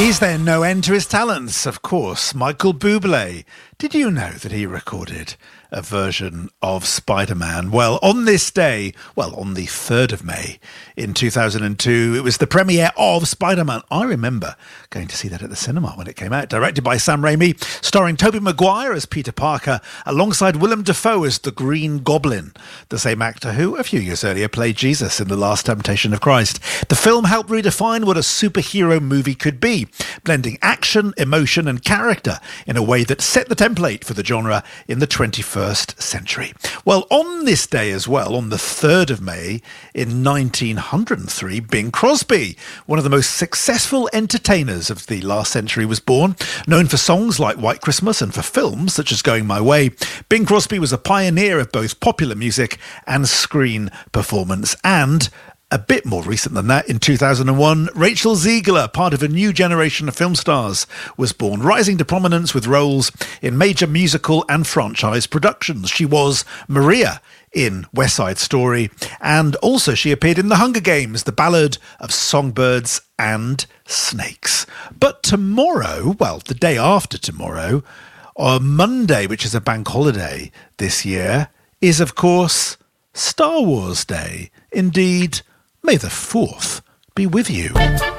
Is there no end to his talents? Of course, Michael Bublé. Did you know that he recorded a version of Spider-Man? Well, on this day, on the 3rd of May in 2002, it was the premiere of Spider-Man. I remember going to see that at the cinema when it came out, directed by Sam Raimi, starring Tobey Maguire as Peter Parker, alongside Willem Dafoe as the Green Goblin, the same actor who, a few years earlier, played Jesus in The Last Temptation of Christ. The film helped redefine what a superhero movie could be, blending action, emotion and character in a way that set the template for the genre in the 21st century. Well, on this day as well, on the 3rd of May in 1903, Bing Crosby, one of the most successful entertainers of the last century, was born. Known for songs like White Christmas and for films such as Going My Way, Bing Crosby was a pioneer of both popular music and screen performance. And a bit more recent than that, in 2001, Rachel Zegler, part of a new generation of film stars, was born, rising to prominence with roles in major musical and franchise productions. She was Maria in West Side Story, and also she appeared in The Hunger Games, The Ballad of Songbirds and Snakes. But tomorrow, the day after tomorrow, on Monday, which is a bank holiday this year, is, of course, Star Wars Day. Indeed, May the 4th be with you.